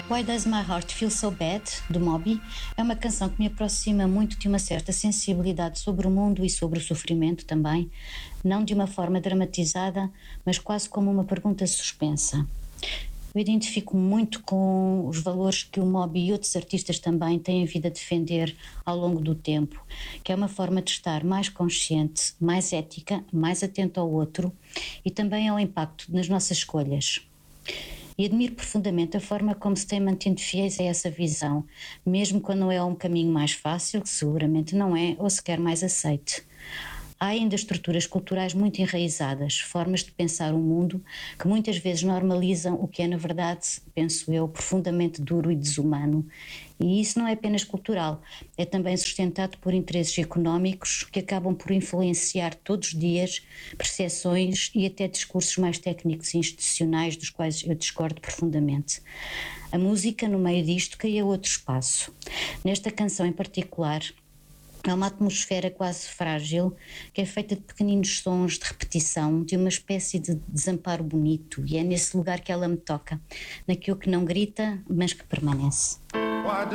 Why Does My Heart Feel So Bad, do Moby, é uma canção que me aproxima muito de uma certa sensibilidade sobre o mundo e sobre o sofrimento também, não de uma forma dramatizada, mas quase como uma pergunta suspensa. Eu identifico muito com os valores que o Moby e outros artistas também têm vindo a defender ao longo do tempo, que é uma forma de estar mais consciente, mais ética, mais atento ao outro e também ao impacto nas nossas escolhas. E admiro profundamente a forma como se têm mantido fiéis a essa visão, mesmo quando não é um caminho mais fácil, que seguramente não é, ou sequer mais aceite. Há ainda estruturas culturais muito enraizadas, formas de pensar o mundo que muitas vezes normalizam o que é, na verdade, penso eu, profundamente duro e desumano. E isso não é apenas cultural, é também sustentado por interesses económicos que acabam por influenciar todos os dias percepções e até discursos mais técnicos e institucionais dos quais eu discordo profundamente. A música, no meio disto, cria outro espaço. Nesta canção em particular, é uma atmosfera quase frágil, que é feita de pequeninos sons de repetição, de uma espécie de desamparo bonito, e é nesse lugar que ela me toca, naquilo que não grita, mas que permanece.